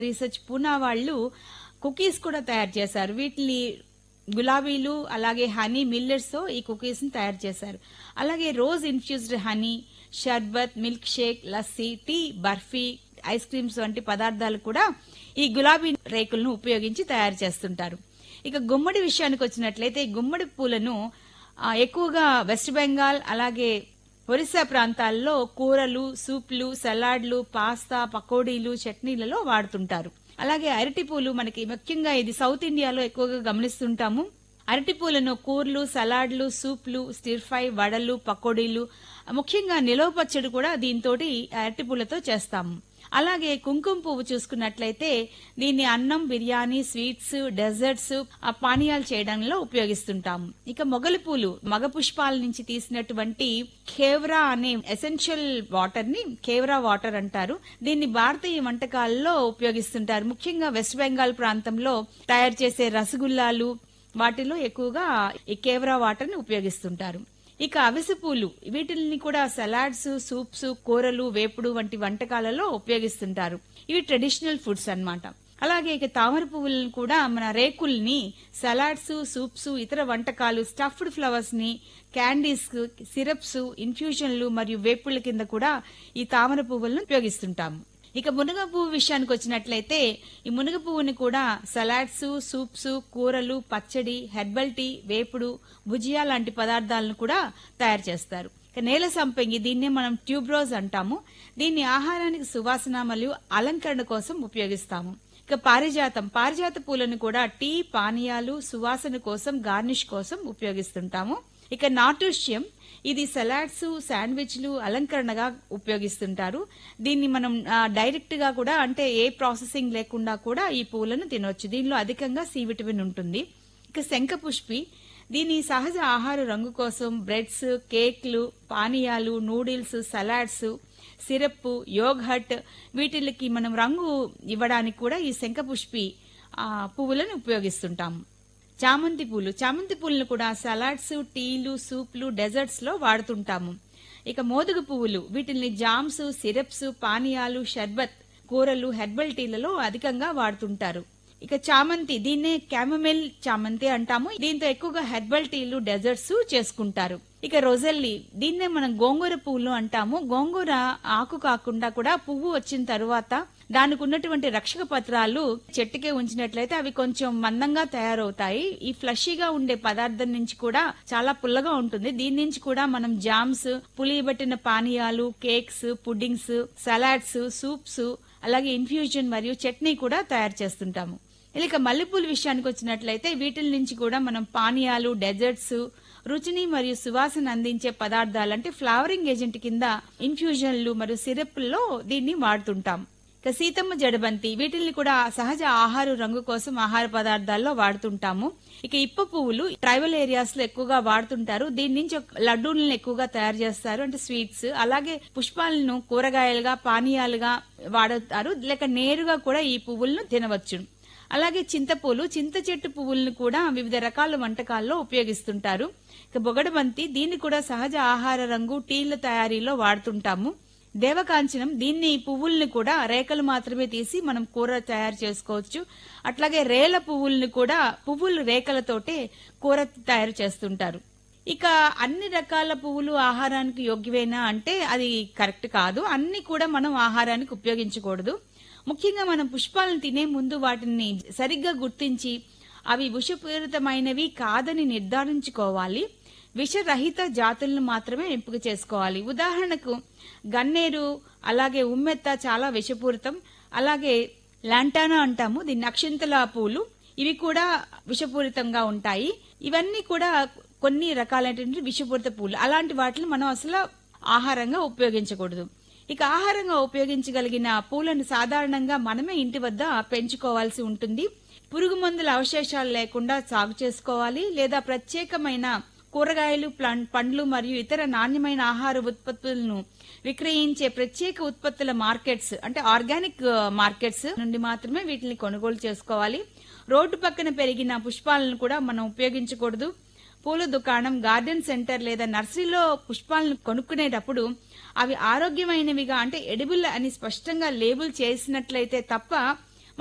Research Poona వాళ్ళు cookies కూడా తయారు చేశారు. వీటిని గులాబీలు అలాగే హనీ మిల్లెట్స్ తో ఈ కుకీస్ ని తయారు చేశారు. అలాగే రోజ్ ఇన్ఫ్యూజ్డ్ హనీ, షర్బత్, milk shake, lassi, tea, barfi, ice creams వంటి పదార్థాలు కూడా ఈ గులాబీ రేకులను ఉపయోగించి తయారు చేస్తుంటారు. ఇక గుమ్మడి విషయానికి వచ్చినట్లయితే ఈ గుమ్మడి పూలను ఎక్కువగా వెస్ట్ బెంగాల్ అలాగే ఒరిస్సా ప్రాంతాల్లో కూరలు, సూప్లు, సలాడ్లు, పాస్తా, పకోడీలు, చట్నీలలో వాడుతుంటారు. అలాగే అరటి పూలు మనకి ముఖ్యంగా ఇది సౌత్ ఇండియాలో ఎక్కువగా గమనిస్తుంటాము. అరటి పూలను కూరలు, సలాడ్లు, సూప్లు, స్టిర్ ఫ్రై, వడలు, పకోడీలు, ముఖ్యంగా నిలవ పచ్చడి కూడా దీంతో అరటి పూలతో చేస్తాము. అలాగే కుంకుమ పువ్వు చూసుకున్నట్లయితే దీన్ని అన్నం, బిర్యానీ, స్వీట్స్, డెజర్ట్స్, పానీయాలు చేయడంలో ఉపయోగిస్తుంటాము. ఇక మొగలి పూలు మగ పుష్పాల నుంచి తీసినటువంటి ఖేవ్రా అనే ఎసెన్షియల్ వాటర్ ని ఖేవ్రా వాటర్ అంటారు. దీన్ని భారతీయ వంటకాల్లో ఉపయోగిస్తుంటారు. ముఖ్యంగా వెస్ట్ బెంగాల్ ప్రాంతంలో తయారు చేసే రసగుల్లాలు వాటిలో ఎక్కువగా ఈ కేవరా వాటర్ ని ఉపయోగిస్తుంటారు. ఇక అవిసె పూలు వీటిని కూడా సలాడ్స్, సూప్స్, కూరలు, వేపుడు వంటి వంటకాలలో ఉపయోగిస్తుంటారు. ఇవి ట్రెడిషనల్ ఫుడ్స్ అన్నమాట. అలాగే ఇక తామర పువ్వులను కూడా మన రేకుల్ని సలాడ్స్, సూప్స్, ఇతర వంటకాలు, స్టఫ్డ్ ఫ్లవర్స్ ని, క్యాండీస్, సిరప్స్, ఇన్ఫ్యూజన్లు మరియు వేపుళ్ల కింద కూడా ఈ తామర పువ్వులను ఉపయోగిస్తుంటాము. ఇక మునగ పువ్వు విషయానికి వచ్చినట్లయితే ఈ మునగ పువ్వుని కూడా సలాడ్స్, సూప్స్, కూరలు, పచ్చడి, హెర్బల్ టీ, వేపుడు, భుజియా లాంటి పదార్థాలను కూడా తయారు చేస్తారు. ఇక నేల సంపెంగి దీన్నే మనం ట్యూబ్రోజ్ అంటాము. దీన్ని ఆహారానికి సువాసన మరియు అలంకరణ కోసం ఉపయోగిస్తాము. ఇక పారిజాత పూలను కూడా టీ, పానీయాలు, సువాసన కోసం, గార్నిష్ కోసం ఉపయోగిస్తుంటాము. ఇక నాటుష్యం ఇది సలాడ్స్, శాండ్విచ్లు అలంకరణగా ఉపయోగిస్తుంటారు. దీన్ని మనం డైరెక్ట్ గా కూడా అంటే ఏ ప్రాసెసింగ్ లేకుండా కూడా ఈ పూలను తినొచ్చు. దీనిలో అధికంగా సి విటమిన్ ఉంటుంది. ఇక శంఖపుష్పి దీని సహజ ఆహార రంగు కోసం బ్రెడ్స్, కేక్లు, పానీయాలు, నూడిల్స్, సలాడ్స్, సిరప్, యోగర్ట్ వీటికి మనం రంగు ఇవ్వడానికి కూడా ఈ శంఖపుష్పి పువ్వులను ఉపయోగిస్తుంటాము. చామంతి పూలను కూడా సలాడ్స్, టీలు, సూప్లు, డెజర్ట్స్ లో వాడుతుంటాము. ఇక మోదుగ పువ్వులు వీటిని జామ్స్, సిరప్స్, పానీయాలు, షర్బత్, కూరలు, హెర్బల్ టీలలో అధికంగా వాడుతుంటారు. ఇక చామంతి దీన్నే క్యామమెల్ చామంతి అంటాము. దీంతో ఎక్కువగా హెర్బల్ టీలు, డెజర్ట్స్ చేసుకుంటారు. ఇక రొజెల్లి దీన్నే మనం గోంగూర పువ్వులు అంటాము. గోంగూర ఆకు కాకుండా కూడా పువ్వు వచ్చిన తరువాత దానికి ఉన్నటువంటి రక్షక పత్రాలు చెట్టుకే ఉంచినట్లయితే అవి కొంచెం మందంగా తయారవుతాయి. ఈ ఫ్లషీగా ఉండే పదార్థం నుంచి కూడా చాలా పుల్లగా ఉంటుంది. దీని నుంచి కూడా మనం జామ్స్, పులియబట్టిన పానీయాలు, కేక్స్, పుడ్డింగ్స్, సలాడ్స్, సూప్స్, అలాగే ఇన్ఫ్యూజన్ మరియు చట్నీ కూడా తయారు చేస్తుంటాము. ఇక మల్లెపూల విషయానికి వచ్చినట్లయితే వీటిల నుంచి కూడా మనం పానీయాలు, డెజర్ట్స్, రుచిని మరియు సువాసన అందించే పదార్థాలు అంటే ఫ్లవరింగ్ ఏజెంట్ కింద ఇన్ఫ్యూజన్లు మరియు సిరప్ల్లో దీన్ని వాడుతుంటాం. ఇక సీతమ్మ జడబంతి వీటిల్ని కూడా సహజ ఆహార రంగు కోసం ఆహార పదార్థాల్లో వాడుతుంటాము. ఇక ఇప్ప పువ్వులు ట్రైబల్ ఏరియాస్ లో ఎక్కువగా వాడుతుంటారు. దీని నుంచి లడ్డూలను ఎక్కువగా తయారు చేస్తారు అంటే స్వీట్స్. అలాగే పుష్పాలను కూరగాయలుగా, పానీయాలుగా వాడతారు. లేక నేరుగా కూడా ఈ పువ్వులను తినవచ్చు. అలాగే చింత చెట్టు పువ్వులను కూడా వివిధ రకాల వంటకాల్లో ఉపయోగిస్తుంటారు. ఇక బొగడబంతి దీన్ని కూడా సహజ ఆహార రంగు, టీల తయారీలో వాడుతుంటాము. దేవకాంచనం దీన్ని పువ్వుల్ని కూడా రేకలు మాత్రమే తీసి మనం కూర తయారు చేసుకోవచ్చు. అట్లాగే రేల పువ్వుల్ని కూడా పువ్వులు రేకలతోటే కూర తయారు చేస్తుంటారు. ఇక అన్ని రకాల పువ్వులు ఆహారానికి యోగ్యమేనా అంటే అది కరెక్ట్ కాదు. అన్ని కూడా మనం ఆహారానికి ఉపయోగించకూడదు. ముఖ్యంగా మనం పుష్పాలను తినే ముందు వాటిని సరిగ్గా గుర్తించి అవి విషపూరితమైనవి కాదని నిర్ధారించుకోవాలి. విషరహిత జాతులను మాత్రమే ఎంపిక చేసుకోవాలి. ఉదాహరణకు గన్నేరు, అలాగే ఉమ్మెత్త చాలా విషపూరితం. అలాగే లాంటానా అంటాము దీన్ని, అక్షింతల పూలు ఇవి కూడా విషపూరితంగా ఉంటాయి. ఇవన్నీ కూడా కొన్ని రకాలైనటువంటి విషపూరిత పూలు. అలాంటి వాటిని మనం అసలు ఆహారంగా ఉపయోగించకూడదు. ఇక ఆహారంగా ఉపయోగించగలిగిన పూలను సాధారణంగా మనమే ఇంటి వద్ద పెంచుకోవాల్సి ఉంటుంది. పురుగు మందుల అవశేషాలు లేకుండా సాగు చేసుకోవాలి. లేదా ప్రత్యేకమైన కూరగాయలు, పండ్లు మరియు ఇతర నాణ్యమైన ఆహార ఉత్పత్తులను విక్రయించే ప్రత్యేక ఉత్పత్తుల మార్కెట్స్ అంటే ఆర్గానిక్ మార్కెట్స్ నుండి మాత్రమే వీటిని కొనుగోలు చేసుకోవాలి. రోడ్డు పక్కన పెరిగిన పుష్పాలను కూడా మనం ఉపయోగించకూడదు. పూల దుకాణం, గార్డెన్ సెంటర్ లేదా నర్సరీలో పుష్పాలను కొనుక్కునేటప్పుడు అవి ఆరోగ్యమైనవిగా అంటే ఎడిబుల్ అని స్పష్టంగా లేబుల్ చేసినట్లయితే తప్ప